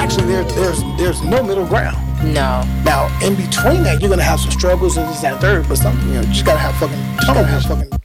actually there's no middle ground. No. Now, in between that, you're gonna have some struggles and this, that, and third. But some, you just gotta have fucking